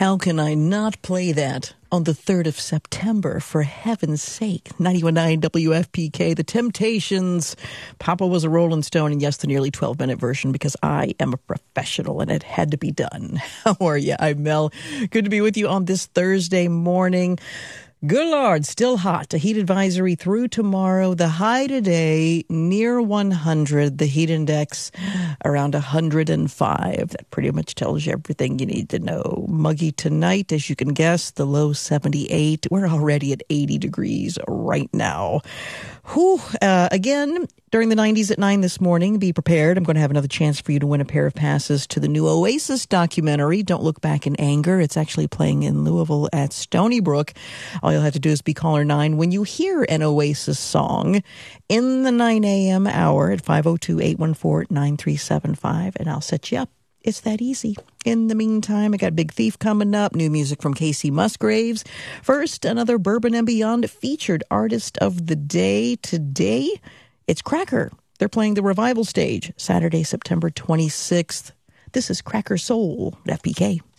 How can I not play that on the 3rd of September, for heaven's sake? 91.9 WFPK, The Temptations. Papa Was a Rolling Stone, and yes, the nearly 12-minute version, because I am a professional and it had to be done. How are you? I'm Mel. Good to be with you on this Thursday morning. Good Lord, still hot. A heat advisory through tomorrow. The high today near 100. The heat index around 105. That pretty much tells you everything you need to know. Muggy tonight, as you can guess. The low 78. We're already at 80 degrees right now. Again, during the 90s at 9 this morning, be prepared. I'm going to have another chance for you to win a pair of passes to the new Oasis documentary, Don't Look Back in Anger. It's actually playing in Louisville at Stony Brook. All you'll have to do is be caller 9 when you hear an Oasis song in the 9 a.m. hour at 502-814-9375, and I'll set you up. It's that easy. In the meantime, I got Big Thief coming up, new music from Casey Musgraves. First, another Bourbon and Beyond featured artist of the day. Today, it's Cracker. They're playing the Revival Stage, Saturday, September 26th. This is Cracker Soul at FPK.